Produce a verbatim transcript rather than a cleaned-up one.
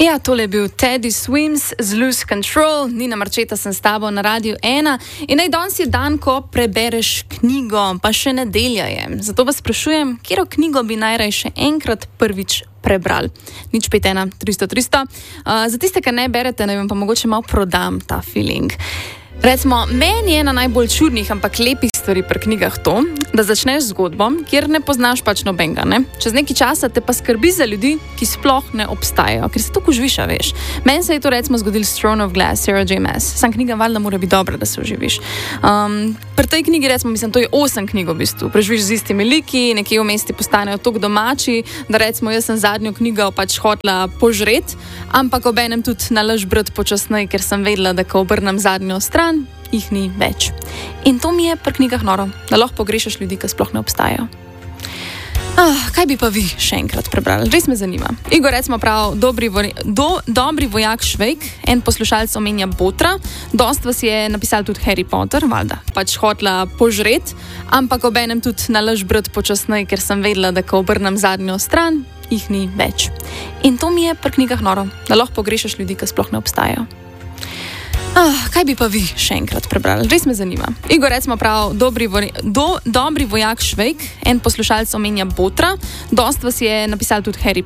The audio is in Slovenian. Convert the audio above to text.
Ja, tole je bil Teddy Swims z Lose Control, Nina Marčeta sem s tabo na Radiu ena in naj danes je dan, ko prebereš knjigo, pa še nedelja je. Zato vas sprašujem, katero knjigo bi najraje še enkrat prvič prebrali. Nič pet ena tristo tristo. Uh, za tiste, ki ne berete, naj vam pa mogoče malo prodam ta feeling. Recimo, meni je ena najbolj čudnih, ampak lepih stvari pri knjigah to, da začneš zgodbo, kjer ne poznaš pač nobenega, ne? Čez nekaj časa te pa skrbi za ljudi, ki sploh ne obstajajo, ker se tako živiš, veš. Meni se je to recimo zgodilo s Throne of Glass, Sarah J. Maas. Sam knjiga valjda mora biti dobra, da se uživiš. Um, pri tej knjigi recimo, mislim, to je osem knjig v bistvu. Preživiš z istimi liki, nekje v mesti postanejo toliko domači, da recimo jaz sem zadnjo knjigo pač hotela požret, ampak obenem tudi nalaž brati počasneje, ker sem vedela, da ko obrnem zadnjo stran, jih ni več. In to mi je pri knjigah noro, da lahko pogrešaš ljudi, ki sploh ne obstajajo. Ah, kaj bi pa vi še enkrat prebrali? Res me zanima. Igor recimo prav, dobri, vo, do, dobri vojak Švejk, en poslušalec omenja Botra, dost vas je napisal tudi Harry Potter, valjda, pač hotela požret, ampak obenem tudi nalaž brati počasneje, ker sem vedela, da ko obrnem zadnjo stran, jih ni več. In to mi je pri knjigah noro, da lahko pogrešaš ljudi, ki sploh ne obstajajo. Ah, kaj bi pa vi še enkrat prebrali? Res me zanima. Igor recimo prav, dobri, vo, do, dobri vojak Švejk, en poslušalec omenja Botra, dost vas je napisal tudi Harry